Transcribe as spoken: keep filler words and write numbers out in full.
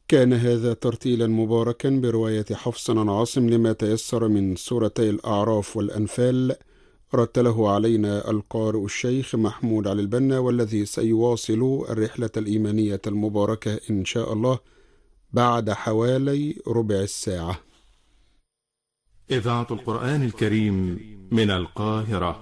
كان هذا ترتيلا مباركا برواية حفص عن عاصم لما تيسر من سورتي الأعراف والأنفال، رتله علينا القارئ الشيخ محمود علي البنا، والذي سيواصل الرحلة الإيمانية المباركة إن شاء الله بعد حوالي ربع الساعة. إذاعة القرآن الكريم من القاهرة.